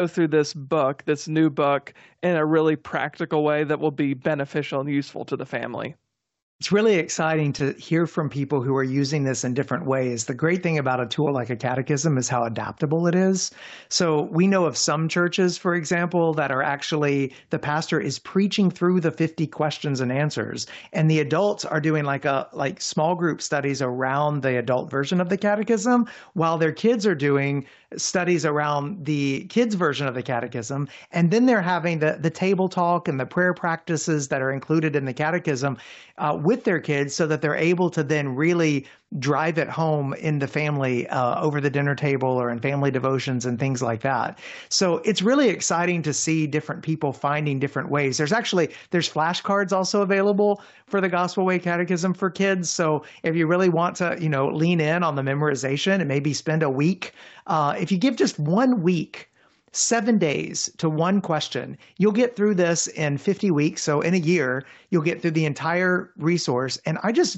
go through this book, this new book, in a really practical way that will be beneficial and useful to the family. It's really exciting to hear from people who are using this in different ways. The great thing about a tool like a catechism is how adaptable it is. So we know of some churches, for example, that are actually, the pastor is preaching through the 50 questions and answers, and the adults are doing like small group studies around the adult version of the catechism, while their kids are doing studies around the kids' version of the catechism. And then they're having the table talk and the prayer practices that are included in the catechism with their kids, so that they're able to then really drive it home in the family over the dinner table or in family devotions and things like that. So it's really exciting to see different people finding different ways. There's flashcards also available for the Gospel Way Catechism for kids. So if you really want to, lean in on the memorization and maybe spend a week, if you give just 1 week, 7 days to one question, you'll get through this in 50 weeks. So in a year, you'll get through the entire resource. And I just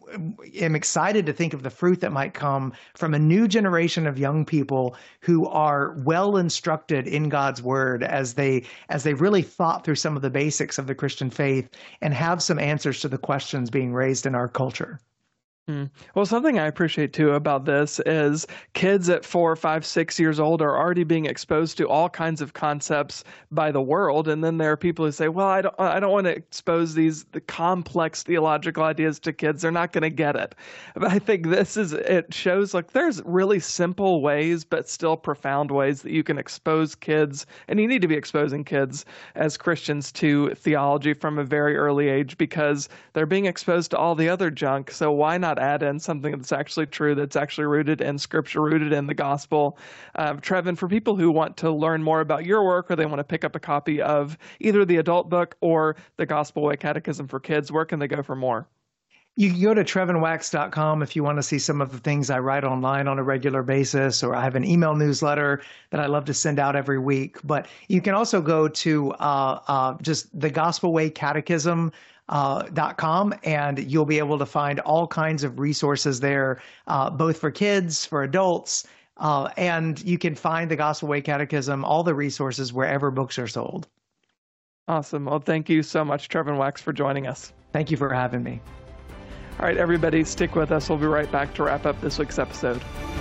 am excited to think of the fruit that might come from a new generation of young people who are well instructed in God's word as they really thought through some of the basics of the Christian faith and have some answers to the questions being raised in our culture. Well, something I appreciate too about this is kids at 4, 5, 6 years old are already being exposed to all kinds of concepts by the world, and then there are people who say, "Well, I don't want to expose the complex theological ideas to kids; they're not going to get it." But I think it shows like there's really simple ways, but still profound ways that you can expose kids, and you need to be exposing kids as Christians to theology from a very early age because they're being exposed to all the other junk. So why not add in something that's actually true, that's actually rooted in Scripture, rooted in the gospel? Trevin, for people who want to learn more about your work or they want to pick up a copy of either the adult book or the Gospel Way Catechism for Kids, where can they go for more? You can go to trevinwax.com if you want to see some of the things I write online on a regular basis, or I have an email newsletter that I love to send out every week. But you can also go to just the Gospel Way Catechism .com, and you'll be able to find all kinds of resources there, both for kids, for adults, and you can find the Gospel Way Catechism, all the resources wherever books are sold. Awesome. Well, thank you so much, Trevin Wax, for joining us. Thank you for having me. All right, everybody, stick with us. We'll be right back to wrap up this week's episode.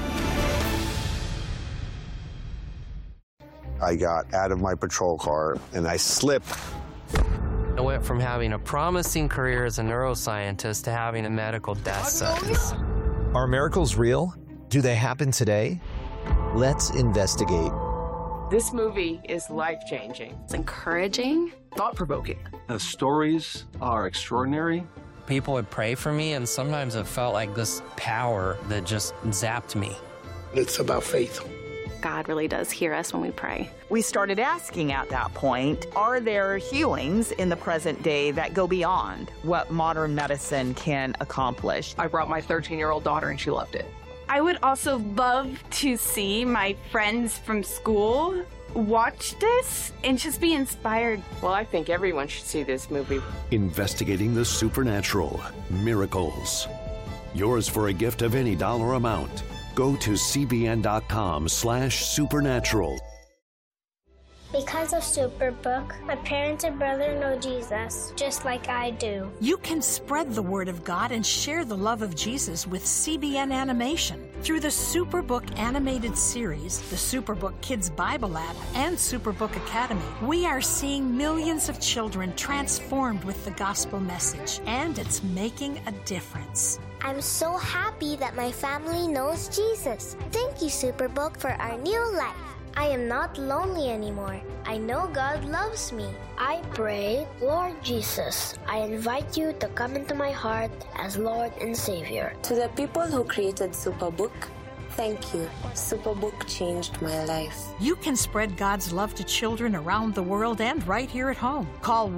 I got out of my patrol car and I slipped. I went from having a promising career as a neuroscientist to having a medical death sentence. Are miracles real? Do they happen today? Let's investigate. This movie is life-changing. It's encouraging. Thought-provoking. The stories are extraordinary. People would pray for me, and sometimes it felt like this power that just zapped me. It's about faith. God really does hear us when we pray. We started asking at that point, are there healings in the present day that go beyond what modern medicine can accomplish? I brought my 13-year-old daughter and she loved it. I would also love to see my friends from school watch this and just be inspired. Well, I think everyone should see this movie. Investigating the supernatural, miracles. Yours for a gift of any dollar amount. Go to cbn.com/supernatural. Because of Superbook, my parents and brother know Jesus, just like I do. You can spread the word of God and share the love of Jesus with CBN Animation. Through the Superbook animated series, the Superbook Kids Bible app, and Superbook Academy, we are seeing millions of children transformed with the gospel message, and it's making a difference. I'm so happy that my family knows Jesus. Thank you, Superbook, for our new life. I am not lonely anymore. I know God loves me. I pray, Lord Jesus, I invite you to come into my heart as Lord and Savior. To the people who created Superbook, thank you. Superbook changed my life. You can spread God's love to children around the world and right here at home. Call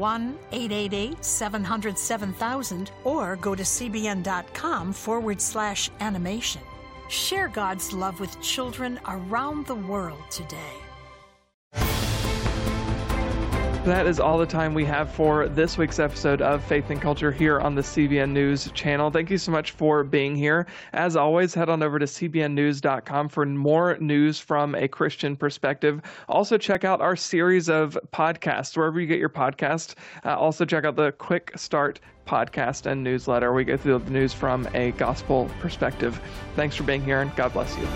1-888-700-7000 or go to cbn.com/animation. Share God's love with children around the world today. That is all the time we have for this week's episode of Faith and Culture here on the CBN News channel. Thank you so much for being here. As always, head on over to cbnnews.com for more news from a Christian perspective. Also, check out our series of podcasts, wherever you get your podcast. Also, check out the Quick Start podcast and newsletter. We go through the news from a gospel perspective. Thanks for being here, and God bless you.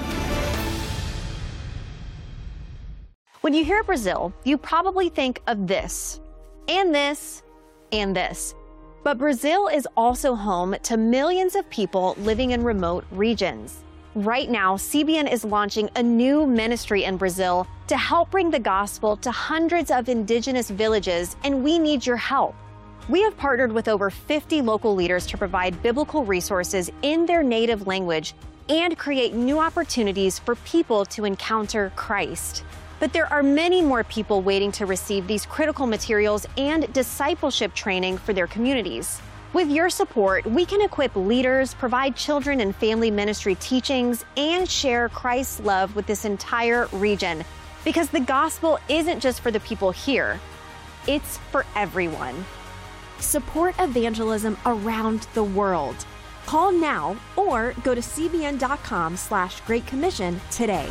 When you hear Brazil, you probably think of this, and this, and this. But Brazil is also home to millions of people living in remote regions. Right now, CBN is launching a new ministry in Brazil to help bring the gospel to hundreds of indigenous villages, and we need your help. We have partnered with over 50 local leaders to provide biblical resources in their native language and create new opportunities for people to encounter Christ. But there are many more people waiting to receive these critical materials and discipleship training for their communities. With your support, we can equip leaders, provide children and family ministry teachings, and share Christ's love with this entire region. Because the gospel isn't just for the people here, it's for everyone. Support evangelism around the world. Call now or go to cbn.com/Great Commission today.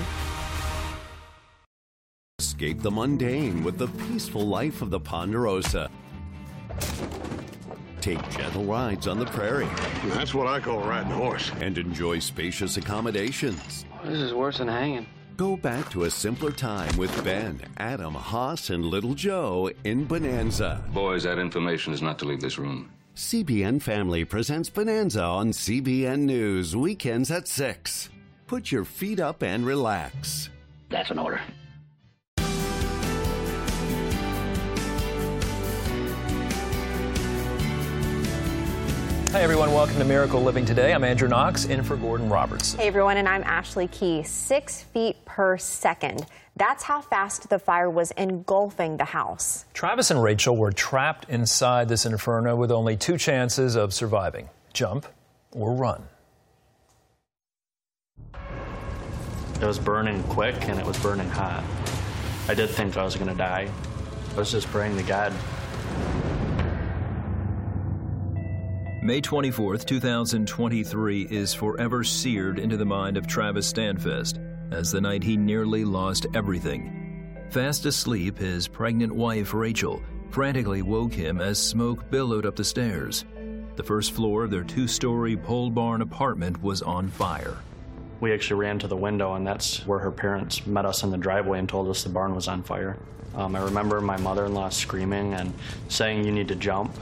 Escape the mundane with the peaceful life of the Ponderosa. Take gentle rides on the prairie. That's what I call riding a horse. And enjoy spacious accommodations. This is worse than hanging. Go back to a simpler time with Ben, Adam, Haas, and Little Joe in Bonanza. Boys, that information is not to leave this room. CBN Family presents Bonanza on CBN News, weekends at 6. Put your feet up and relax. That's an order. Hi, everyone. Welcome to Miracle Living Today. I'm Andrew Knox, in for Gordon Roberts. Hey, everyone, and I'm Ashley Key. 6 feet per second. That's how fast the fire was engulfing the house. Travis and Rachel were trapped inside this inferno with only 2 chances of surviving: jump or run. It was burning quick and it was burning hot. I did think I was going to die. I was just praying to God. May 24th, 2023 is forever seared into the mind of Travis Standfest as the night he nearly lost everything. Fast asleep, his pregnant wife, Rachel, frantically woke him as smoke billowed up the stairs. The first floor of their 2-story pole barn apartment was on fire. We actually ran to the window, and that's where her parents met us in the driveway and told us the barn was on fire. I remember my mother-in-law screaming and saying, "You need to jump."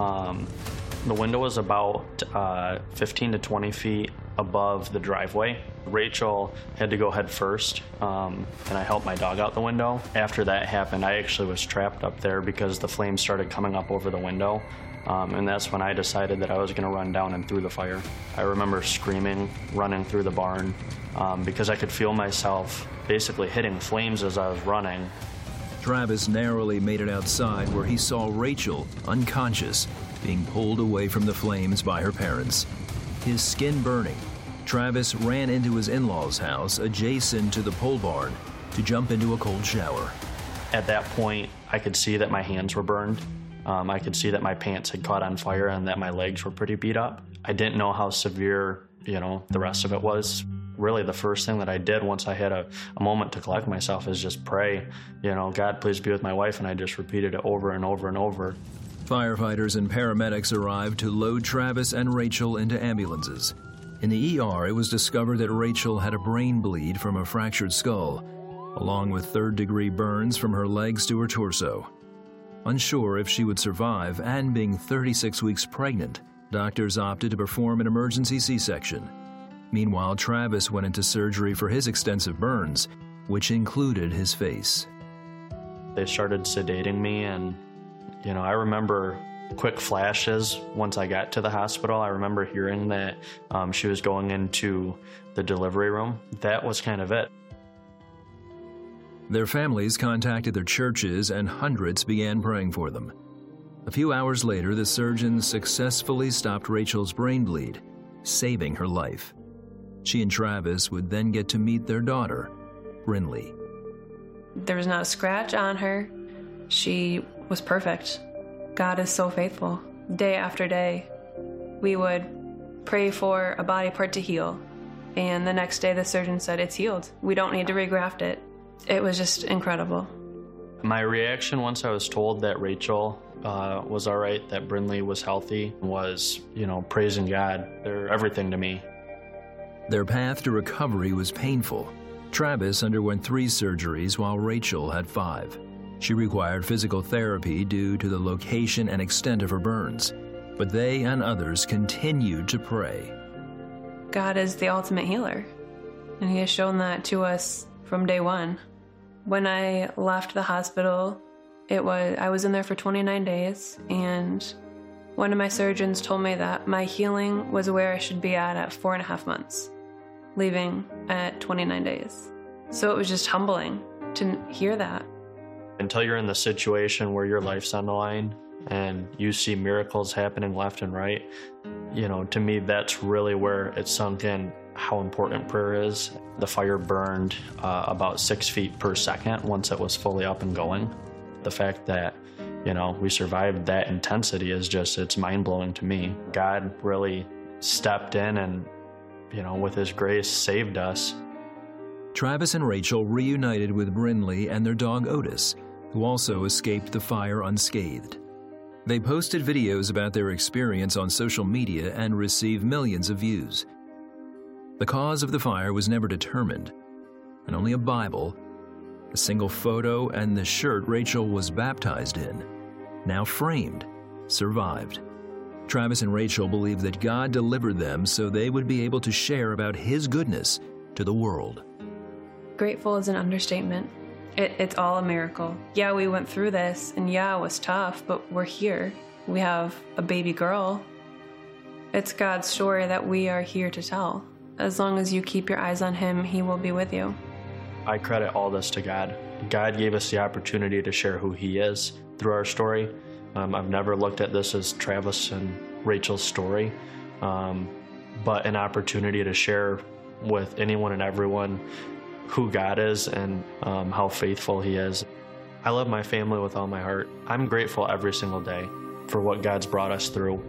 The window was about 15 to 20 feet above the driveway. Rachel had to go head first, and I helped my dog out the window. After that happened, I actually was trapped up there because the flames started coming up over the window, and that's when I decided that I was going to run down and through the fire. I remember screaming, running through the barn, because I could feel myself basically hitting flames as I was running. Travis narrowly made it outside where he saw Rachel, unconscious, being pulled away from the flames by her parents. His skin burning, Travis ran into his in-laws' house adjacent to the pole barn to jump into a cold shower. At that point, I could see that my hands were burned. I could see that my pants had caught on fire and that my legs were pretty beat up. I didn't know how severe, the rest of it was. Really, the first thing that I did once I had a moment to collect myself is just pray, God, please be with my wife, and I just repeated it over and over and over. Firefighters and paramedics arrived to load Travis and Rachel into ambulances. In the ER, it was discovered that Rachel had a brain bleed from a fractured skull, along with third-degree burns from her legs to her torso. Unsure if she would survive and being 36 weeks pregnant, doctors opted to perform an emergency C-section. Meanwhile, Travis went into surgery for his extensive burns, which included his face. They started sedating me, and I remember quick flashes once I got to the hospital. I remember hearing that she was going into the delivery room. That was kind of it. Their families contacted their churches, and hundreds began praying for them. A few hours later, the surgeons successfully stopped Rachel's brain bleed, saving her life. She and Travis would then get to meet their daughter, Brinley. There was not a scratch on her. She was perfect. God is so faithful. Day after day, we would pray for a body part to heal, and the next day the surgeon said it's healed. We don't need to regraft it. It was just incredible. My reaction once I was told that Rachel was all right, that Brynlee was healthy, was, praising God. They're everything to me. Their path to recovery was painful. Travis underwent 3 surgeries while Rachel had 5. She required physical therapy due to the location and extent of her burns, but they and others continued to pray. God is the ultimate healer, and He has shown that to us from day one. When I left the hospital, I was in there for 29 days, and one of my surgeons told me that my healing was where I should be at 4.5 months, leaving at 29 days. So it was just humbling to hear that. Until you're in the situation where your life's on the line and you see miracles happening left and right, to me, that's really where it sunk in how important prayer is. The fire burned about 6 feet per second once it was fully up and going. The fact that, we survived that intensity it's mind-blowing to me. God really stepped in and, with His grace, saved us. Travis and Rachel reunited with Brynlee and their dog Otis, who also escaped the fire unscathed. They posted videos about their experience on social media and received millions of views. The cause of the fire was never determined, and only a Bible, a single photo, and the shirt Rachel was baptized in, now framed, survived. Travis and Rachel believe that God delivered them so they would be able to share about His goodness to the world. Grateful is an understatement. It's all a miracle. Yeah, we went through this, and yeah, it was tough, but we're here. We have a baby girl. It's God's story that we are here to tell. As long as you keep your eyes on Him, He will be with you. I credit all this to God. God gave us the opportunity to share who He is through our story. I've never looked at this as Travis and Rachel's story, but an opportunity to share with anyone and everyone who God is and how faithful He is. I love my family with all my heart. I'm grateful every single day for what God's brought us through.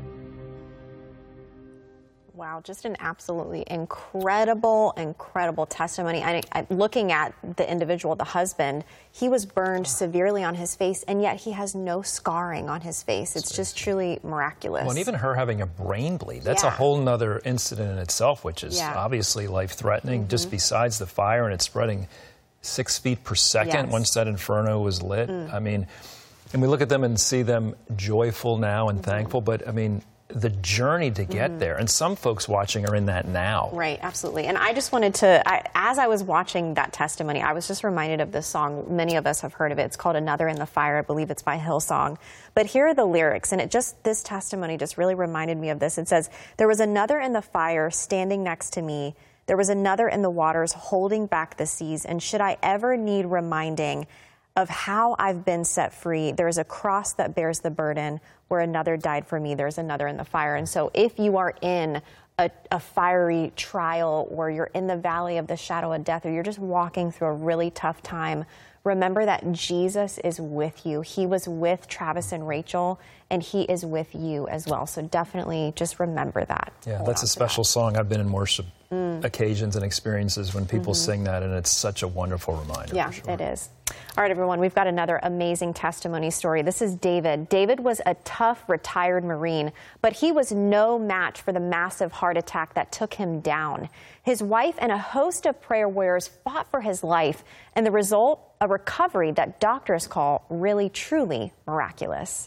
Wow, just an absolutely incredible testimony. Looking at the individual, the husband, he was burned severely on his face, and yet he has no scarring on his face. It's just truly miraculous. Well, and even her having a brain bleed, that's a whole nother incident in itself, which is obviously life-threatening, just besides the fire, and it's spreading 6 feet per second once that inferno was lit. I mean, and we look at them and see them joyful now and thankful, but I mean, the journey to get there. And some folks watching are in that now. Right, absolutely. And I just wanted to, as I was watching that testimony, I was just reminded of this song. Many of us have heard of it. It's called Another in the Fire. I believe it's by Hillsong. But here are the lyrics, and this testimony just really reminded me of this. It says, "There was another in the fire standing next to me. There was another in the waters holding back the seas. And should I ever need reminding of how I've been set free, there is a cross that bears the burden. Where another died for me, there's another in the fire." And so if you are in a fiery trial, or you're in the valley of the shadow of death, or you're just walking through a really tough time, remember that Jesus is with you. He was with Travis and Rachel, and He is with you as well. So definitely just remember that. Yeah, that's a special song. I've been in worship occasions and experiences when people sing that, and it's such a wonderful reminder. Yeah, it is. All right, everyone, we've got another amazing testimony story. This is David. David was a tough, retired Marine, but he was no match for the massive heart attack that took him down. His wife and a host of prayer warriors fought for his life, and the result, a recovery that doctors call really, truly miraculous.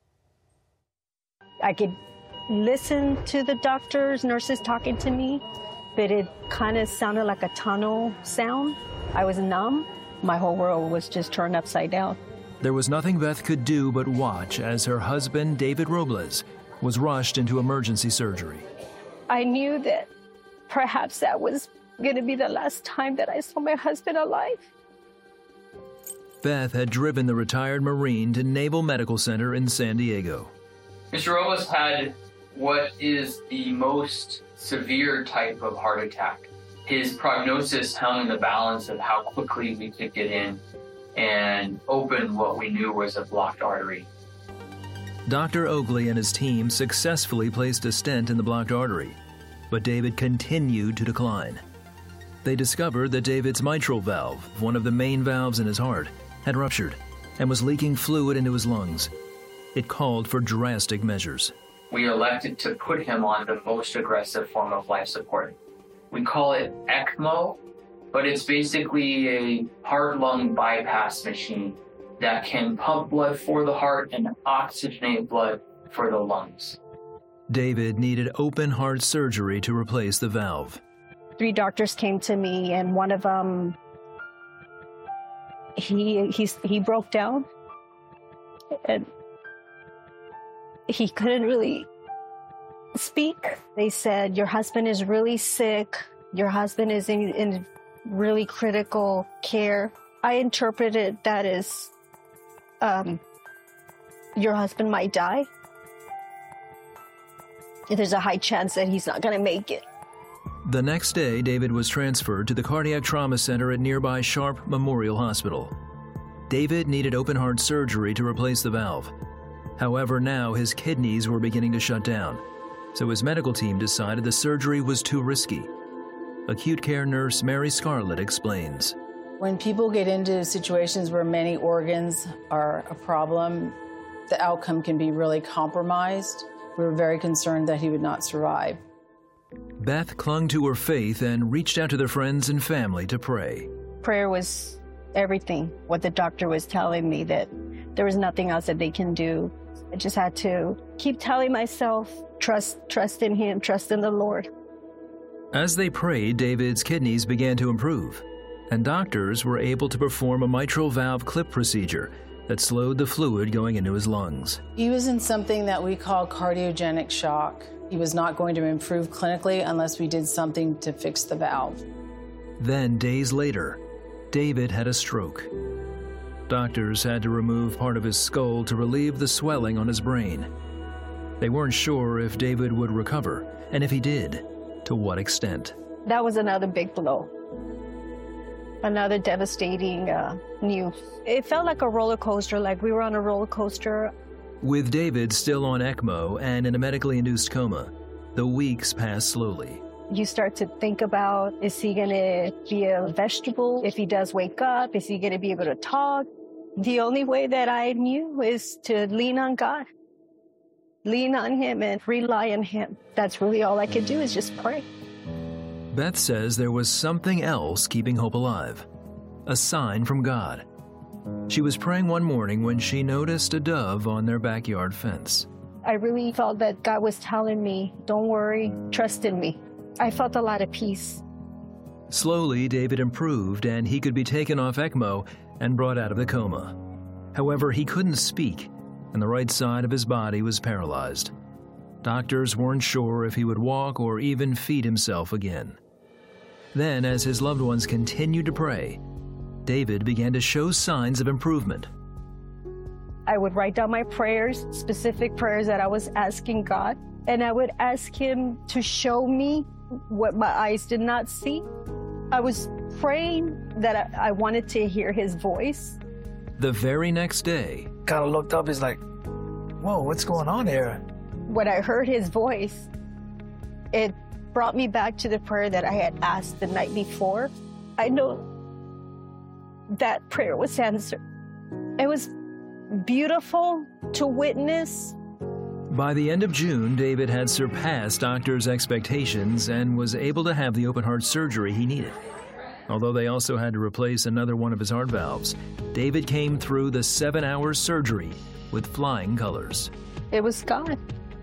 I could listen to the doctors, nurses talking to me, but it kind of sounded like a tunnel sound. I was numb. My whole world was just turned upside down. There was nothing Beth could do but watch as her husband, David Robles, was rushed into emergency surgery. I knew that perhaps that was going to be the last time that I saw my husband alive. Beth had driven the retired Marine to Naval Medical Center in San Diego. Mr. Robles had what is the most severe type of heart attack. His prognosis hung in the balance of how quickly we could get in. and opened what we knew was a blocked artery. Dr. Oakley and his team successfully placed a stent in the blocked artery, but David continued to decline. They discovered that David's mitral valve, one of the main valves in his heart, had ruptured and was leaking fluid into his lungs. It called for drastic measures. We elected to put him on the most aggressive form of life support. We call it ECMO, but it's basically a heart-lung bypass machine that can pump blood for the heart and oxygenate blood for the lungs. David needed open heart surgery to replace the valve. 3 doctors came to me, and one of them, he broke down, and he couldn't really speak. They said, your husband is really sick. Your husband is in really critical care. I interpreted that as your husband might die. There's a high chance that he's not going to make it. The next day, David was transferred to the Cardiac Trauma Center at nearby Sharp Memorial Hospital. David needed open heart surgery to replace the valve. However, now his kidneys were beginning to shut down, so his medical team decided the surgery was too risky. Acute care nurse Mary Scarlett explains. When people get into situations where many organs are a problem, the outcome can be really compromised. We were very concerned that he would not survive. Beth clung to her faith and reached out to their friends and family to pray. Prayer was everything. What the doctor was telling me, that there was nothing else that they can do. I just had to keep telling myself, trust in him, trust in the Lord. As they prayed, David's kidneys began to improve, and doctors were able to perform a mitral valve clip procedure that slowed the fluid going into his lungs. He was in something that we call cardiogenic shock. He was not going to improve clinically unless we did something to fix the valve. Then, days later, David had a stroke. Doctors had to remove part of his skull to relieve the swelling on his brain. They weren't sure if David would recover, and if he did, to what extent. That was another big blow. Another devastating news. It felt like a roller coaster, like we were on a roller coaster. With David still on ECMO and in a medically induced coma, the weeks passed slowly. You start to think about, is he going to be a vegetable? If he does wake up, is he going to be able to talk? The only way that I knew is to lean on God. Lean on him and rely on him. That's really all I could do, is just pray. Beth says there was something else keeping hope alive, a sign from God. She was praying one morning when she noticed a dove on their backyard fence. I really felt that God was telling me, don't worry, trust in me. I felt a lot of peace. Slowly, David improved and he could be taken off ECMO and brought out of the coma. However, he couldn't speak, and the right side of his body was paralyzed. Doctors weren't sure if he would walk or even feed himself again. Then, as his loved ones continued to pray, David began to show signs of improvement. I would write down my prayers, specific prayers that I was asking God, and I would ask him to show me what my eyes did not see. I was praying that I wanted to hear his voice. The very next day, kind of looked up, he's like, whoa, what's going on here? When I heard his voice, it brought me back to the prayer that I had asked the night before. I know that prayer was answered. It was beautiful to witness. By the end of June, David had surpassed doctors' expectations and was able to have the open heart surgery he needed. Although they also had to replace another one of his heart valves, David came through the 7-hour surgery with flying colors. It was God.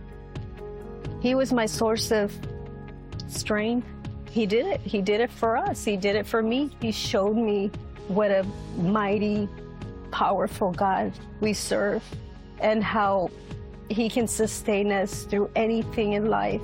He was my source of strength. He did it. He did it for us. He did it for me. He showed me what a mighty, powerful God we serve and how he can sustain us through anything in life.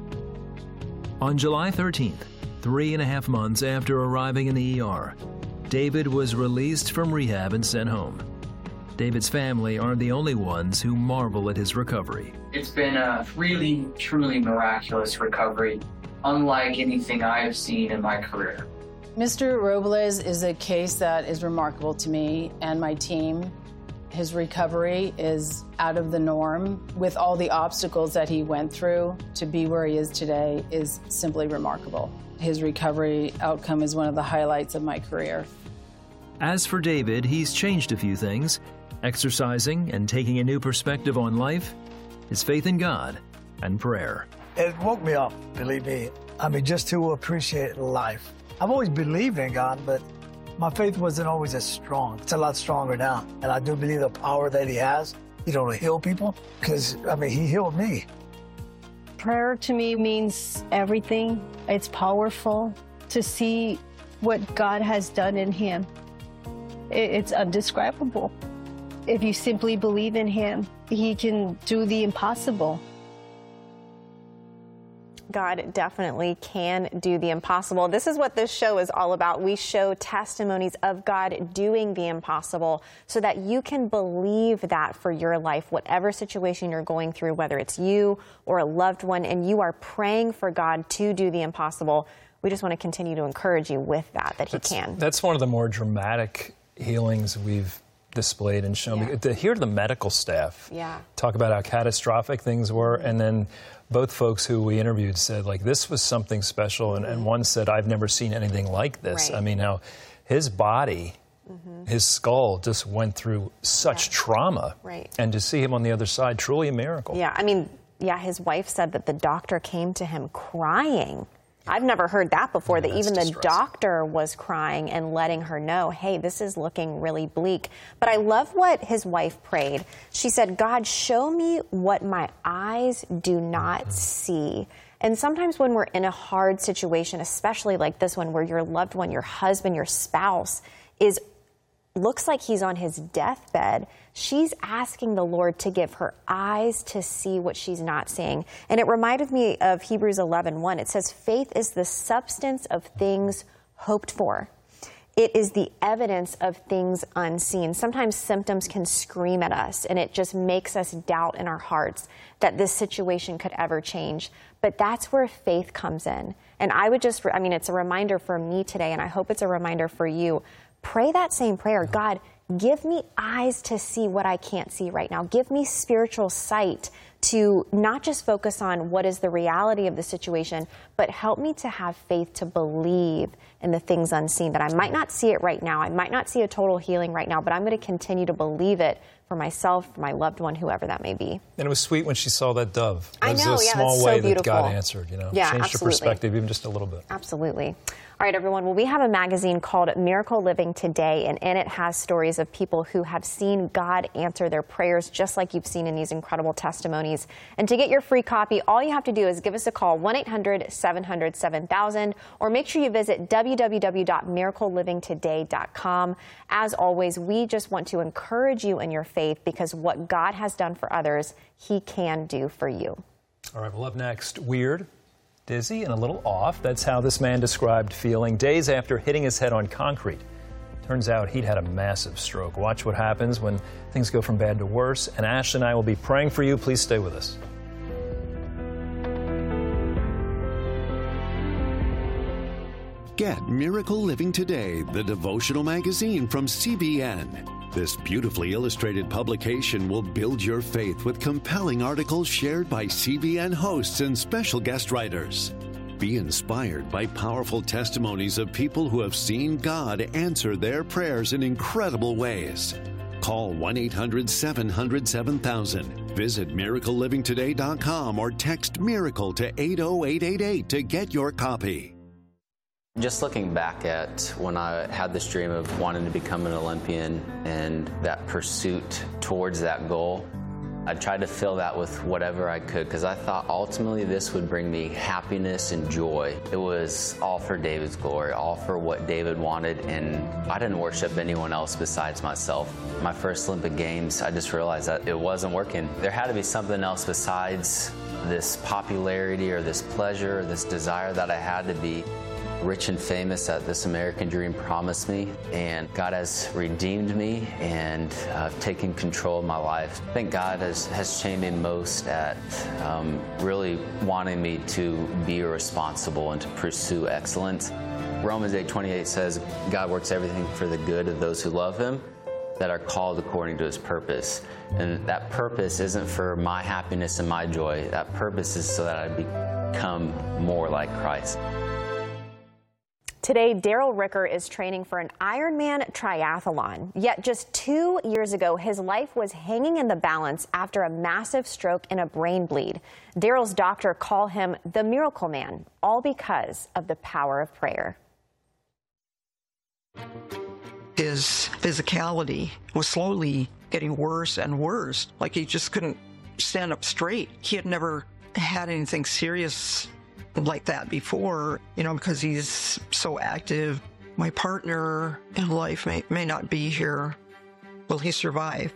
On July 13th, 3.5 months after arriving in the ER, David was released from rehab and sent home. David's family aren't the only ones who marvel at his recovery. It's been a really, truly miraculous recovery, unlike anything I've seen in my career. Mr. Robles is a case that is remarkable to me and my team. His recovery is out of the norm. With all the obstacles that he went through, to be where he is today is simply remarkable. His recovery outcome is one of the highlights of my career. As for David, he's changed a few things, exercising and taking a new perspective on life, his faith in God, and prayer. It woke me up, believe me. I mean, just to appreciate life. I've always believed in God, but my faith wasn't always as strong. It's a lot stronger now. And I do believe the power that he has, to heal people, because, I mean, he healed me. Prayer to me means everything. It's powerful to see what God has done in him. It's indescribable. If you simply believe in him, he can do the impossible. God definitely can do the impossible. This is what this show is all about. We show testimonies of God doing the impossible so that you can believe that for your life, whatever situation you're going through, whether it's you or a loved one, and you are praying for God to do the impossible. We just want to continue to encourage you with that he can. That's one of the more dramatic healings we've displayed and shown. Yeah. To hear the medical staff talk about how catastrophic things were, and then both folks who we interviewed said, this was something special, and one said, I've never seen anything like this. Right. I mean, how his body, his skull just went through such trauma. Right. And to see him on the other side, truly a miracle. Yeah, I mean, his wife said that the doctor came to him crying. I've never heard that before, that even the doctor was crying and letting her know, hey, this is looking really bleak. But I love what his wife prayed. She said, God, show me what my eyes do not see. And sometimes when we're in a hard situation, especially like this one, where your loved one, your husband, your spouse looks like he's on his deathbed, she's asking the Lord to give her eyes to see what she's not seeing. And it reminded me of Hebrews 11:1. It says, faith is the substance of things hoped for. It is the evidence of things unseen. Sometimes symptoms can scream at us, and it just makes us doubt in our hearts that this situation could ever change. But that's where faith comes in. And I would it's a reminder for me today, and I hope it's a reminder for you. Pray that same prayer. God, give me eyes to see what I can't see right now. Give me spiritual sight to not just focus on what is the reality of the situation, but help me to have faith to believe in the things unseen, that I might not see it right now. I might not see a total healing right now, but I'm going to continue to believe it for myself, for my loved one, whoever that may be. And it was sweet when she saw that dove. I know, it was a small that's way so beautiful. that God answered, changed her perspective even just a little bit. Absolutely. All right, everyone. Well, we have a magazine called Miracle Living Today, and in it has stories of people who have seen God answer their prayers, just like you've seen in these incredible testimonies. And to get your free copy, all you have to do is give us a call, 1-800-700-7000, or make sure you visit www.miraclelivingtoday.com. As always, we just want to encourage you in your faith, because what God has done for others, he can do for you. All right, well, up next, weird, dizzy, and a little off. That's how this man described feeling days after hitting his head on concrete. Turns out he'd had a massive stroke. Watch what happens when things go from bad to worse. And Ashley and I will be praying for you. Please stay with us. Get Miracle Living Today, the devotional magazine from CBN. This beautifully illustrated publication will build your faith with compelling articles shared by CBN hosts and special guest writers. Be inspired by powerful testimonies of people who have seen God answer their prayers in incredible ways. Call 1-800-700-7000. Visit miraclelivingtoday.com or text MIRACLE to 80888 to get your copy. Just looking back at when I had this dream of wanting to become an Olympian and that pursuit towards that goal, I tried to fill that with whatever I could, because I thought ultimately this would bring me happiness and joy. It was all for David's glory, all for what David wanted, and I didn't worship anyone else besides myself. My first Olympic Games, I just realized that it wasn't working. There had to be something else besides this popularity or this pleasure or this desire that I had to be rich and famous that this American dream promised me, and God has redeemed me and taken control of my life. I think God has changed me most at really wanting me to be responsible and to pursue excellence. Romans 8:28 says, God works everything for the good of those who love him, that are called according to his purpose. And that purpose isn't for my happiness and my joy. That purpose is so that I become more like Christ. Today, Daryl Ricker is training for an Ironman triathlon. Yet just 2 years ago, his life was hanging in the balance after a massive stroke and a brain bleed. Daryl's doctor called him the Miracle Man, all because of the power of prayer. His physicality was slowly getting worse and worse. Like he just couldn't stand up straight. He had never had anything serious like that before, because he's so active. My partner in life may not be here. Will he survive?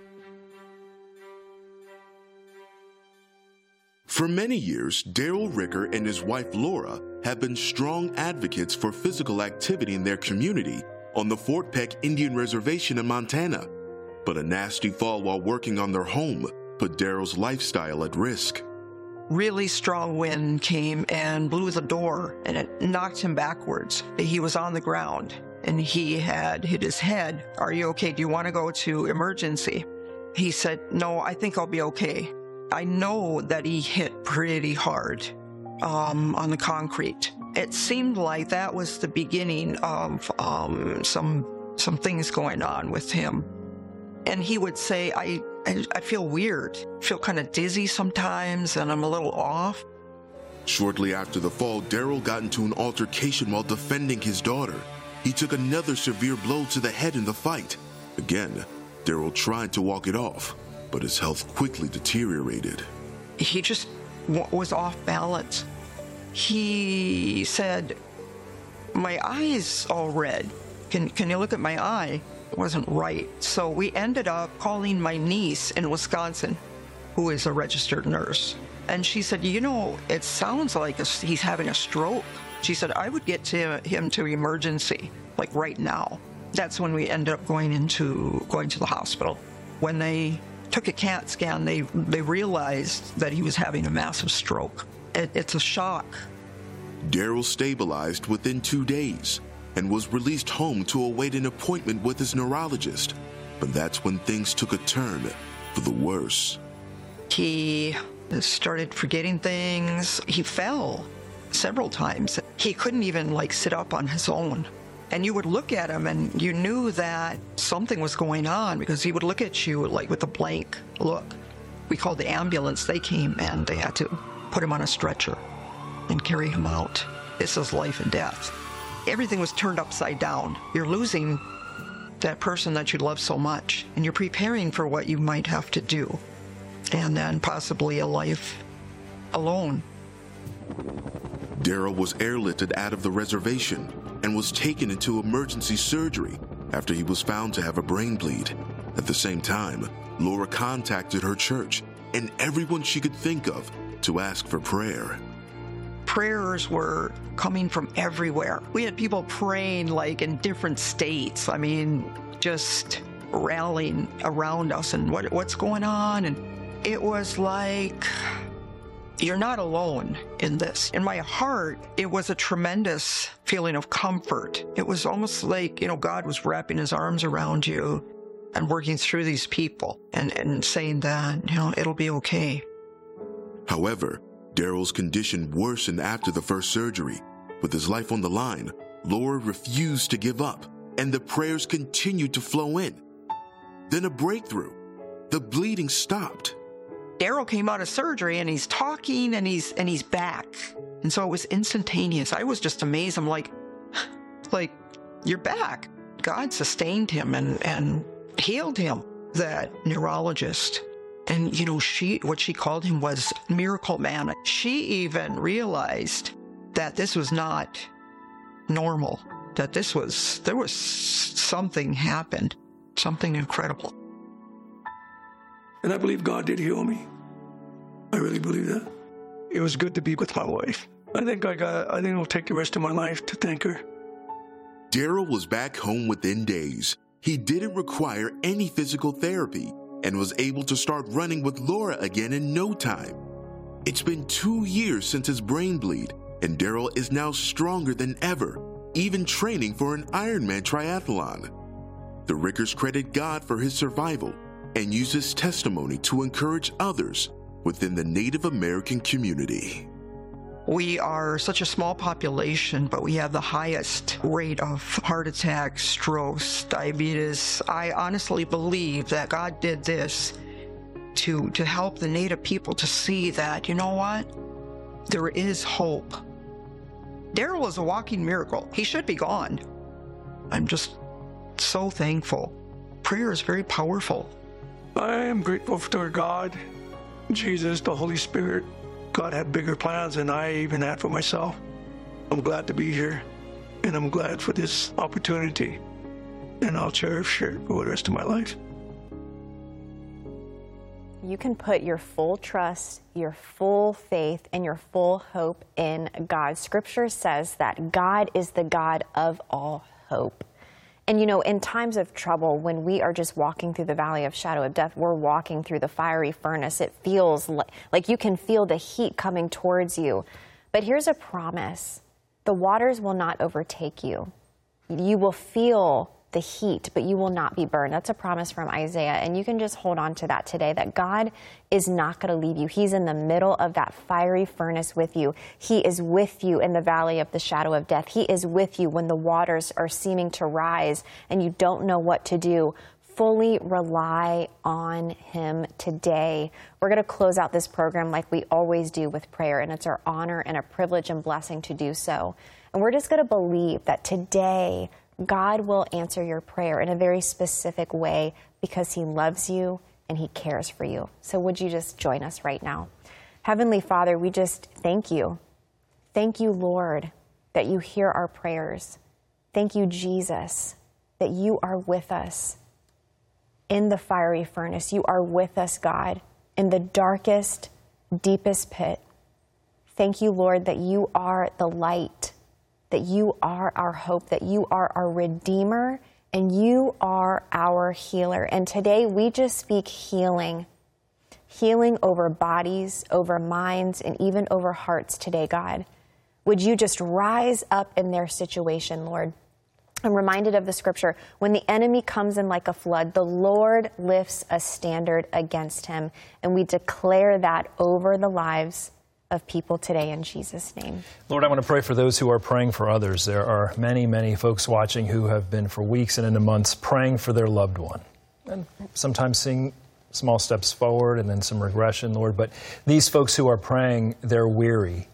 For many years, Daryl Ricker and his wife Laura have been strong advocates for physical activity in their community on the Fort Peck Indian Reservation in Montana. But a nasty fall while working on their home put Daryl's lifestyle at risk. Really strong wind came and blew the door, and it knocked him backwards. He was on the ground, and he had hit his head. Are you okay? Do you want to go to emergency? He said, no, I think I'll be okay. I know that he hit pretty hard on the concrete. It seemed like that was the beginning of some things going on with him. And he would say, I feel weird, feel kind of dizzy sometimes, and I'm a little off. Shortly after the fall, Daryl got into an altercation while defending his daughter. He took another severe blow to the head in the fight. Again, Daryl tried to walk it off, but his health quickly deteriorated. He just was off balance. He said, my eye is all red. Can you look at my eye? It wasn't right. So we ended up calling my niece in Wisconsin, who is a registered nurse. And she said, it sounds like he's having a stroke. She said, I would get him to emergency, like right now. That's when we ended up going to the hospital. When they took a CAT scan, they realized that he was having a massive stroke. It's a shock. Daryl stabilized within 2 days and was released home to await an appointment with his neurologist. But that's when things took a turn for the worse. He started forgetting things. He fell several times. He couldn't even sit up on his own. And you would look at him and you knew that something was going on because he would look at you with a blank look. We called the ambulance. They came and they had to put him on a stretcher and carry him out. This is life and death. Everything was turned upside down. You're losing that person that you love so much, and you're preparing for what you might have to do, and then possibly a life alone. Daryl was airlifted out of the reservation and was taken into emergency surgery after he was found to have a brain bleed. At the same time, Laura contacted her church and everyone she could think of to ask for prayer. Prayers were coming from everywhere. We had people praying in different states. I mean, just rallying around us and what's going on. And it was like, you're not alone in this. In my heart, it was a tremendous feeling of comfort. It was almost like, God was wrapping his arms around you and working through these people and saying that, it'll be okay. However, Daryl's condition worsened after the first surgery. With his life on the line, Laura refused to give up, and the prayers continued to flow in. Then a breakthrough. The bleeding stopped. Daryl came out of surgery, and he's talking, and he's back. And so it was instantaneous. I was just amazed. I'm like, you're back. God sustained him and healed him. That neurologist, and what she called him was Miracle Man. She even realized that this was not normal, that there was something happened, something incredible. And I believe God did heal me. I really believe that. It was good to be with my wife. I think I'll take the rest of my life to thank her. Daryl was back home within days. He didn't require any physical therapy and was able to start running with Laura again in no time. It's been 2 years since his brain bleed, and Daryl is now stronger than ever, even training for an Ironman triathlon. The Rickers credit God for his survival and use his testimony to encourage others within the Native American community. We are such a small population, but we have the highest rate of heart attacks, strokes, diabetes. I honestly believe that God did this to help the Native people to see that, you know what? There is hope. Daryl is a walking miracle. He should be gone. I'm just so thankful. Prayer is very powerful. I am grateful for God, Jesus, the Holy Spirit. God had bigger plans than I even had for myself. I'm glad to be here, and I'm glad for this opportunity, and I'll cherish it for the rest of my life. You can put your full trust, your full faith, and your full hope in God. Scripture says that God is the God of all hope. And you know, in times of trouble, when we are just walking through the valley of shadow of death, we're walking through the fiery furnace. It feels like you can feel the heat coming towards you. But here's a promise. The waters will not overtake you. You will feel the heat, but you will not be burned. That's a promise from Isaiah, and you can just hold on to that today, that God is not going to leave you. He's in the middle of that fiery furnace with you. He is with you in the valley of the shadow of death. He is with you when the waters are seeming to rise and you don't know what to do. Fully rely on him today. We're going to close out this program like we always do with prayer, and it's our honor and a privilege and blessing to do so. And we're just going to believe that today God will answer your prayer in a very specific way because he loves you and he cares for you. So would you just join us right now? Heavenly Father, we just thank you. Thank you, Lord, that you hear our prayers. Thank you, Jesus, that you are with us in the fiery furnace. You are with us, God, in the darkest, deepest pit. Thank you, Lord, that you are the light, that you are our hope, that you are our Redeemer, and you are our healer. And today we just speak healing. Healing over bodies, over minds, and even over hearts today, God. Would you just rise up in their situation, Lord? I'm reminded of the scripture, when the enemy comes in like a flood, the Lord lifts a standard against him. And we declare that over the lives of people today in Jesus' name. Lord, I want to pray for those who are praying for others. There are many, many folks watching who have been for weeks and into months praying for their loved one. And sometimes seeing small steps forward and then some regression, Lord. But these folks who are praying, they're weary.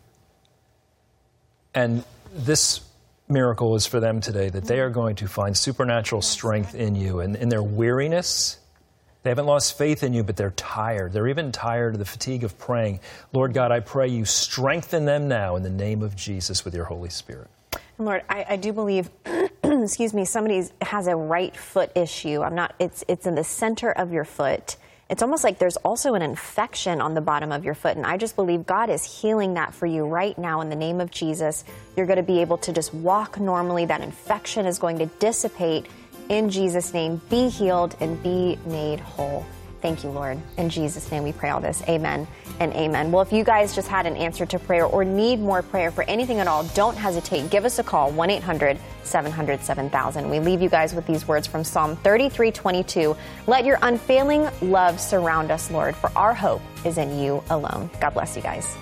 And this miracle is for them today, that they are going to find supernatural strength in you. And in their weariness, they haven't lost faith in you, but they're tired. They're even tired of the fatigue of praying. Lord God, I pray you strengthen them now in the name of Jesus with your Holy Spirit. And Lord, I do believe, excuse me, somebody has a right foot issue. It's in the center of your foot. It's almost like there's also an infection on the bottom of your foot. And I just believe God is healing that for you right now in the name of Jesus. You're going to be able to just walk normally. That infection is going to dissipate. In Jesus' name, be healed and be made whole. Thank you, Lord. In Jesus' name we pray all this. Amen and amen. Well, if you guys just had an answer to prayer or need more prayer for anything at all, don't hesitate. Give us a call, 1-800-700-7000. We leave you guys with these words from Psalm 33:22. Let your unfailing love surround us, Lord, for our hope is in you alone. God bless you guys.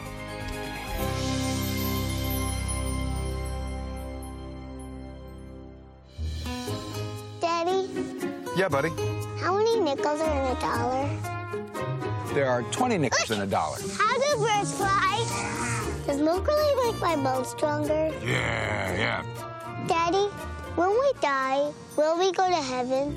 Yeah, buddy. How many nickels are in a dollar? There are 20 nickels in a dollar. How do birds fly? Does milk really make my bones stronger? Yeah. Daddy, when we die, will we go to heaven?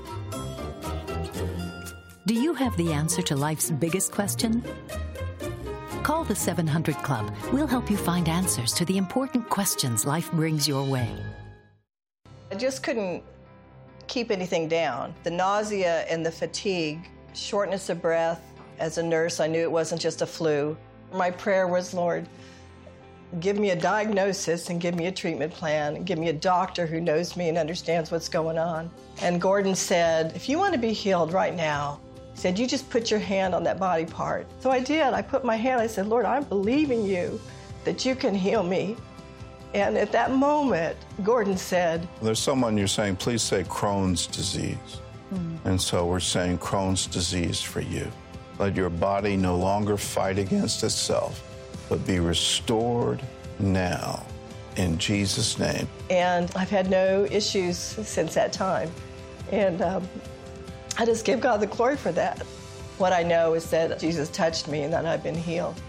Do you have the answer to life's biggest question? Call the 700 Club. We'll help you find answers to the important questions life brings your way. I just couldn't keep anything down. The nausea and the fatigue, shortness of breath. As a nurse, I knew it wasn't just a flu. My prayer was, Lord, give me a diagnosis and give me a treatment plan and give me a doctor who knows me and understands what's going on. And Gordon said, if you want to be healed right now, he said, you just put your hand on that body part. So I did. I put my hand, I said, Lord, I'm believing you that you can heal me. And at that moment, Gordon said, There's someone you're saying, please say Crohn's disease. And so we're saying Crohn's disease for you. Let your body no longer fight against itself, but be restored now in Jesus' name. And I've had no issues since that time. And I just give God the glory for that. What I know is that Jesus touched me and that I've been healed.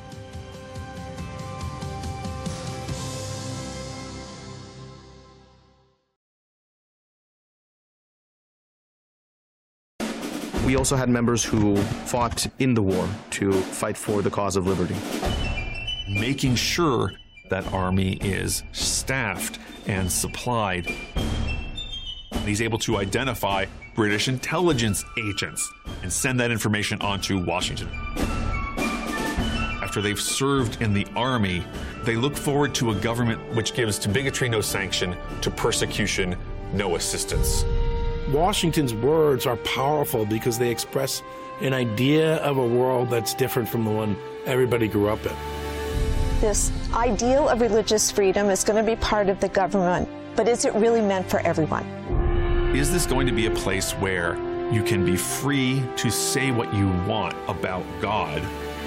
We also had members who fought in the war to fight for the cause of liberty. Making sure that army is staffed and supplied. He's able to identify British intelligence agents and send that information on to Washington. After they've served in the army, they look forward to a government which gives to bigotry no sanction, to persecution no assistance. Washington's words are powerful because they express an idea of a world that's different from the one everybody grew up in. This ideal of religious freedom is going to be part of the government, but is it really meant for everyone? Is this going to be a place where you can be free to say what you want about God?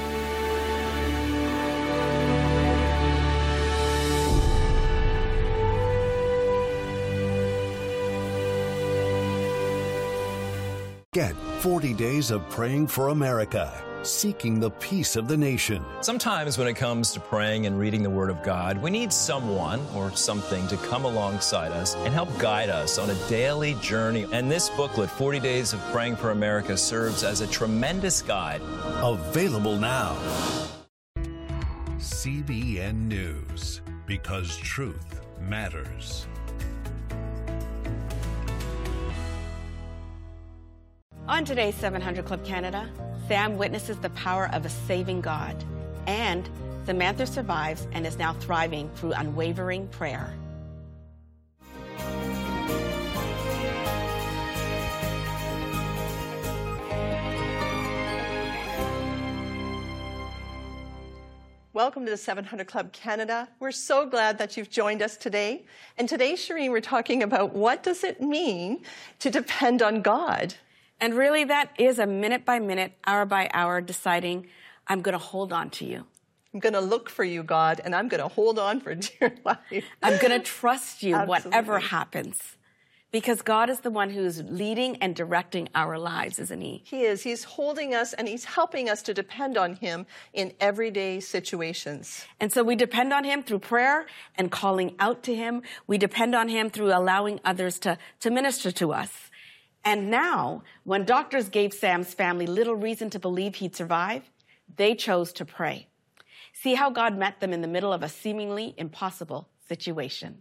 Get 40 Days of Praying for America, seeking the peace of the nation. Sometimes when it comes to praying and reading the Word of God, we need someone or something to come alongside us and help guide us on a daily journey. And this booklet, 40 Days of Praying for America, serves as a tremendous guide. Available now. CBN News, because truth matters. On today's 700 Club Canada, Sam witnesses the power of a saving God, and Samantha survives and is now thriving through unwavering prayer. Welcome to the 700 Club Canada. We're so glad that you've joined us today. And today, Shireen, we're talking about what does it mean to depend on God? And really, that is a minute by minute, hour by hour deciding, I'm going to hold on to you. I'm going to look for you, God, and I'm going to hold on for dear life. I'm going to trust you, Absolutely. Whatever happens. Because God is the one who's leading and directing our lives, isn't He? He is. He's holding us and He's helping us to depend on Him in everyday situations. And so we depend on Him through prayer and calling out to Him. We depend on Him through allowing others to minister to us. And now, when doctors gave Sam's family little reason to believe he'd survive, they chose to pray. See how God met them in the middle of a seemingly impossible situation.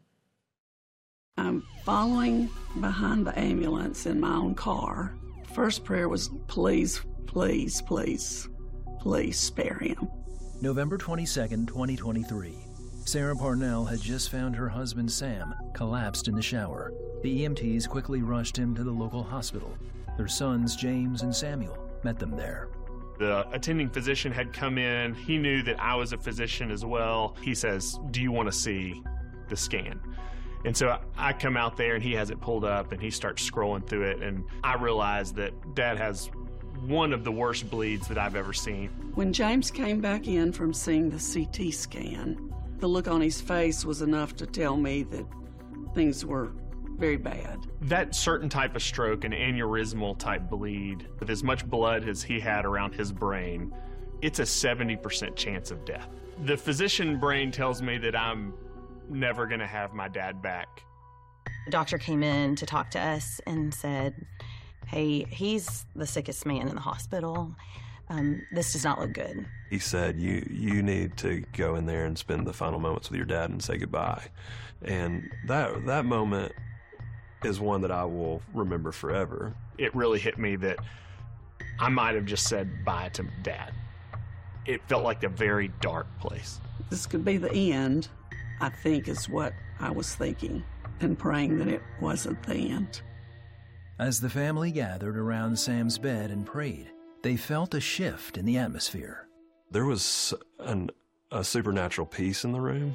I'm following behind the ambulance in my own car. First prayer was, please, please, please, please spare him. November 22nd, 2023. Sarah Parnell had just found her husband Sam collapsed in the shower. The EMTs quickly rushed him to the local hospital. Their sons, James and Samuel, met them there. The attending physician had come in. He knew that I was a physician as well. He says, do you want to see the scan? And so I come out there and he has it pulled up and he starts scrolling through it. And I realize that Dad has one of the worst bleeds that I've ever seen. When James came back in from seeing the CT scan, the look on his face was enough to tell me that things were very bad. That certain type of stroke, an aneurysmal type bleed, with as much blood as he had around his brain, it's a 70% chance of death. The physician brain tells me that I'm never gonna have my dad back. The doctor came in to talk to us and said, hey, he's the sickest man in the hospital. This does not look good. He said, you need to go in there and spend the final moments with your dad and say goodbye. And that moment is one that I will remember forever. It really hit me that I might have just said bye to Dad. It felt like a very dark place. This could be the end, I think, is what I was thinking, and praying that it wasn't the end. As the family gathered around Sam's bed and prayed, they felt a shift in the atmosphere. There was a supernatural peace in the room.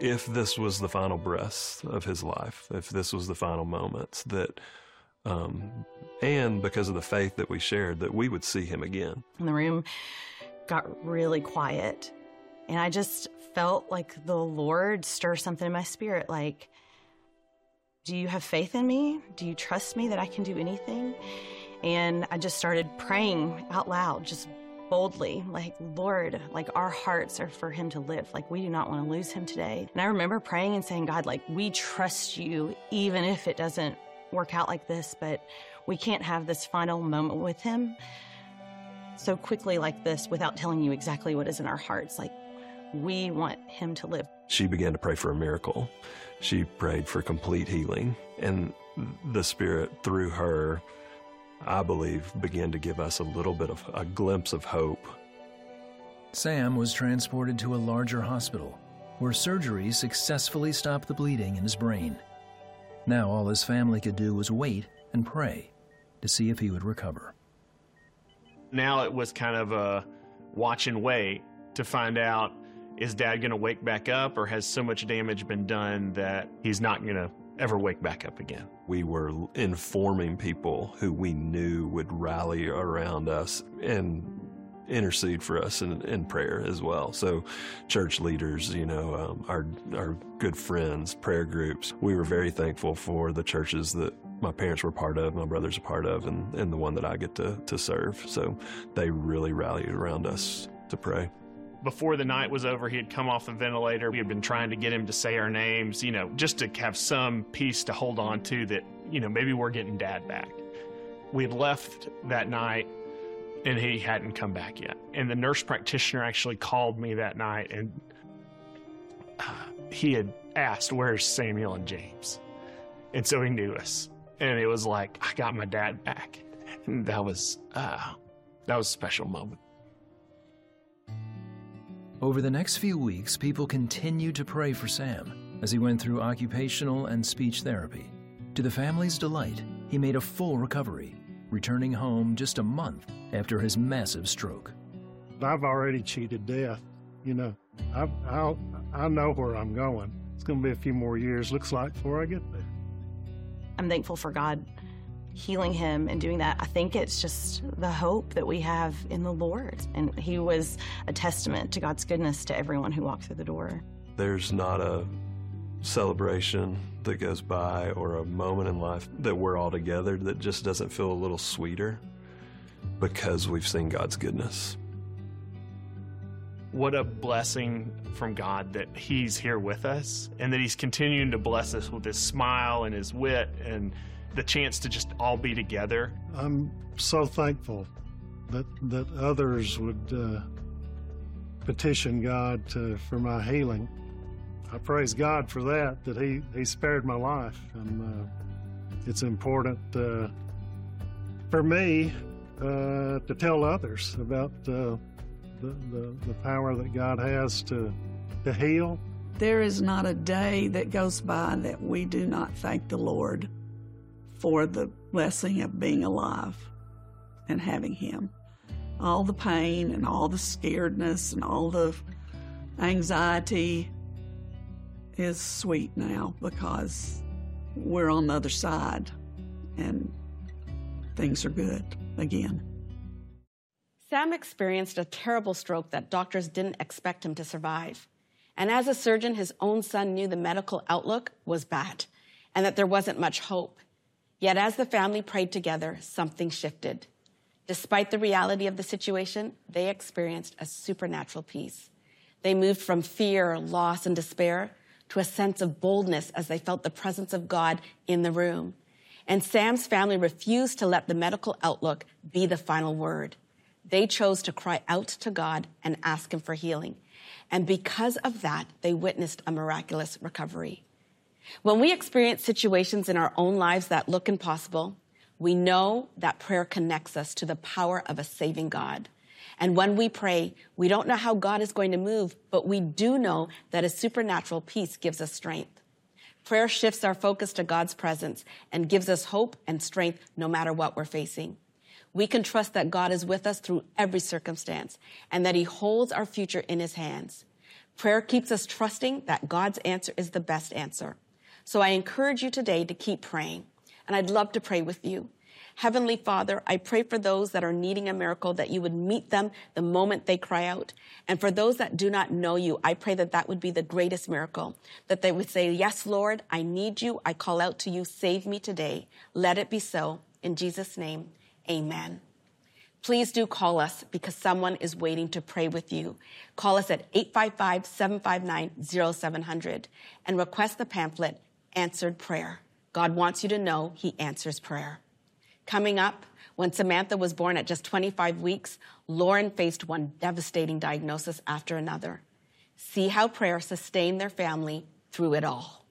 if this was the final breaths of his life, if this was the final moments, that, and because of the faith that we shared, that we would see him again. And the room got really quiet, and I just felt like the Lord stir something in my spirit, like, do you have faith in me? Do you trust me that I can do anything? And I just started praying out loud, just boldly, like, Lord, like, our hearts are for him to live. Like, we do not want to lose him today. And I remember praying and saying, God, like, we trust you, even if it doesn't work out like this, but we can't have this final moment with him so quickly like this without telling you exactly what is in our hearts. Like, we want him to live. She began to pray for a miracle. She prayed for complete healing. And the Spirit, through her, I believe, began to give us a little bit of a glimpse of hope. Sam was transported to a larger hospital, where surgery successfully stopped the bleeding in his brain. Now all his family could do was wait and pray to see if he would recover. Now it was kind of a watch and wait to find out, is Dad going to wake back up, or has so much damage been done that he's not going to ever wake back up again? We were informing people who we knew would rally around us and intercede for us in prayer as well. So church leaders, our good friends, prayer groups. We were very thankful for the churches that my parents were part of, my brothers are part of, and the one that I get to serve. So they really rallied around us to pray. Before the night was over, he had come off the ventilator. We had been trying to get him to say our names, just to have some peace to hold on to that, maybe we're getting Dad back. We had left that night, and he hadn't come back yet. And the nurse practitioner actually called me that night, and he had asked, where's Samuel and James? And so he knew us. And it was like, I got my dad back. And that was a special moment. Over the next few weeks, people continued to pray for Sam as he went through occupational and speech therapy. To the family's delight, he made a full recovery, returning home just a month after his massive stroke. I've already cheated death. I know where I'm going. It's going to be a few more years, looks like, before I get there. I'm thankful for God healing him and doing that. I think it's just the hope that we have in the Lord. And he was a testament to God's goodness to everyone who walked through the door. There's not a celebration that goes by or a moment in life that we're all together that just doesn't feel a little sweeter because we've seen God's goodness. What a blessing from God that he's here with us and that he's continuing to bless us with his smile and his wit and the chance to just all be together. I'm so thankful that others would petition God for my healing. I praise God for that he spared my life. And it's important for me to tell others about the power that God has to heal. There is not a day that goes by that we do not thank the Lord for the blessing of being alive and having him. All the pain and all the scaredness and all the anxiety is sweet now because we're on the other side and things are good again. Sam experienced a terrible stroke that doctors didn't expect him to survive. And as a surgeon, his own son knew the medical outlook was bad and that there wasn't much hope. Yet as the family prayed together, something shifted. Despite the reality of the situation, they experienced a supernatural peace. They moved from fear, loss, and despair to a sense of boldness as they felt the presence of God in the room. And Sam's family refused to let the medical outlook be the final word. They chose to cry out to God and ask him for healing. And because of that, they witnessed a miraculous recovery. When we experience situations in our own lives that look impossible, we know that prayer connects us to the power of a saving God. And when we pray, we don't know how God is going to move, but we do know that a supernatural peace gives us strength. Prayer shifts our focus to God's presence and gives us hope and strength no matter what we're facing. We can trust that God is with us through every circumstance and that he holds our future in his hands. Prayer keeps us trusting that God's answer is the best answer. So I encourage you today to keep praying, and I'd love to pray with you. Heavenly Father, I pray for those that are needing a miracle, that you would meet them the moment they cry out. And for those that do not know you, I pray that that would be the greatest miracle, that they would say, yes, Lord, I need you. I call out to you. Save me today. Let it be so. In Jesus' name, amen. Please do call us because someone is waiting to pray with you. Call us at 855-759-0700 and request the pamphlet, Answered Prayer. God wants you to know he answers prayer. Coming up, when Samantha was born at just 25 weeks, Lauren faced one devastating diagnosis after another. See how prayer sustained their family through it all.